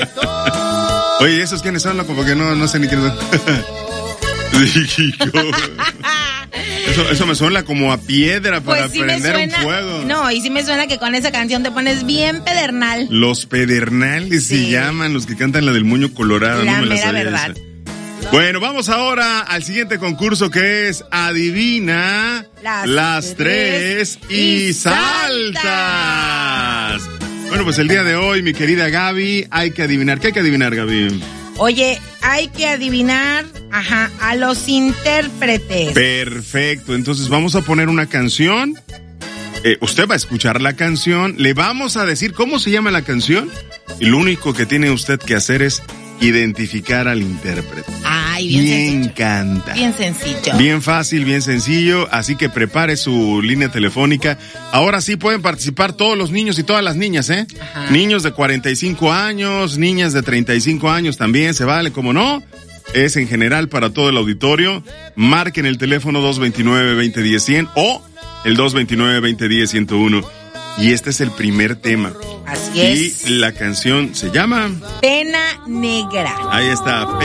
Oye, ¿esos quiénes son, loco? Porque no sé ni quiénes son. Eso me suena como a piedra para pues sí prender suena, un fuego. No, y sí me suena que con esa canción te pones bien pedernal. Los pedernales se llaman, los que cantan la del moño colorado. La no me la mera sabía verdad. esa. Bueno, vamos ahora al siguiente concurso que es Adivina las tres y saltas. Bueno, pues el día de hoy, mi querida Gaby, hay que adivinar. ¿Qué hay que adivinar, Gaby? Oye, hay que adivinar, a los intérpretes. Perfecto, entonces vamos a poner una canción. Usted va a escuchar la canción, le vamos a decir cómo se llama la canción y lo único que tiene usted que hacer es identificar al intérprete. Ay, bien sencillo. Me encanta. Bien sencillo. Bien fácil, bien sencillo, así que prepare su línea telefónica. Ahora sí pueden participar todos los niños y todas las niñas, ¿eh? Ajá. Niños de 45 años, niñas de 35 años también, se vale, ¿cómo no? Es en general para todo el auditorio. Marquen el teléfono 229-2010-100 o el 229-2010-101. Y este es el primer tema. Así es. Y la canción se llama Pena Negra. Ahí está.